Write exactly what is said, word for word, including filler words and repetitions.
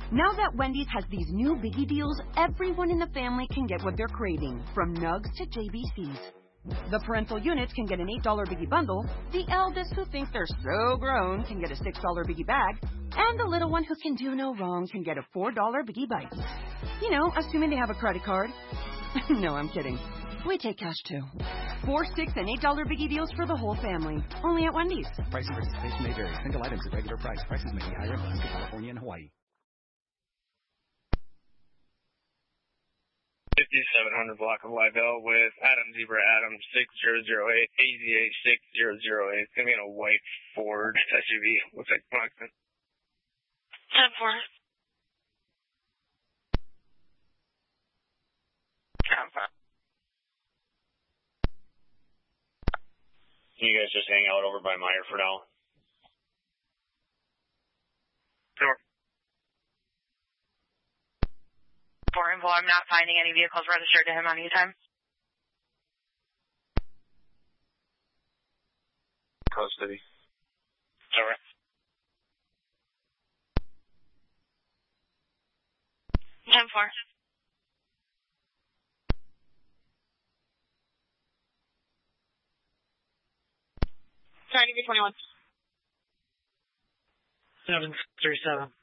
Now that Wendy's has these new biggie deals, everyone in the family can get what they're craving, from nugs to J B Cs. The parental units can get an eight dollar biggie bundle, the eldest who thinks they're so grown can get a six dollar biggie bag, and the little one who can do no wrong can get a four dollar biggie bite. You know, assuming they have a credit card. No, I'm kidding. We take cash too. Four, six, and eight dollar biggie deals for the whole family. Only at Wendy's. Price and participation may vary. Single items at regular price. Prices may be higher in Alaska, California, and Hawaii. fifty-seven hundred block of Libel with Adam Zebra Adam six zero zero eight A Z H six zero zero eight. It's going to be in a white Ford S U V. Looks like Blackman. ten four. ten five. You guys just hang out over by Meyer for now? Sure. For info, I'm not finding any vehicles registered to him on E-time. Custody. Over. ten four. Sorry, twenty-one. seven three seven.